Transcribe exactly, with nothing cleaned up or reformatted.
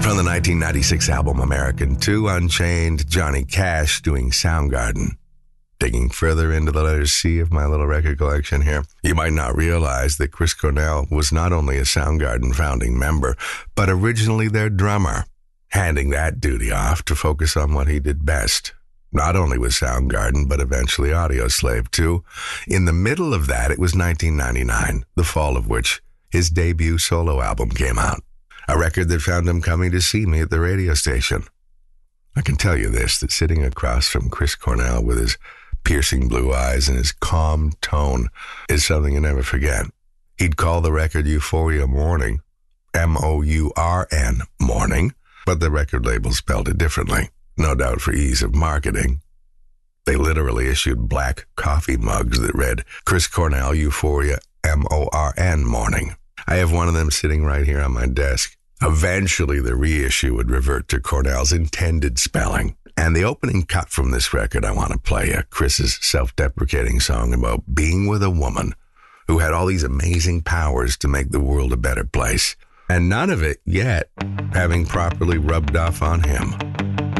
From the nineteen ninety-six album American two, Unchained, Johnny Cash doing Soundgarden. Digging further into the letter C of my little record collection here, you might not realize that Chris Cornell was not only a Soundgarden founding member, but originally their drummer, handing that duty off to focus on what he did best. Not only with Soundgarden, but eventually Audioslave too. In the middle of that, it was nineteen ninety-nine, the fall of which his debut solo album came out. A record that found him coming to see me at the radio station. I can tell you this, that sitting across from Chris Cornell with his piercing blue eyes and his calm tone is something you never forget. He'd call the record Euphoria Morning, M O U R N, Morning, but the record label spelled it differently, no doubt for ease of marketing. They literally issued black coffee mugs that read Chris Cornell Euphoria M O R N Morning. I have one of them sitting right here on my desk. Eventually, the reissue would revert to Cornell's intended spelling. And the opening cut from this record I want to play, uh, Chris's self-deprecating song about being with a woman who had all these amazing powers to make the world a better place, and none of it yet having properly rubbed off on him.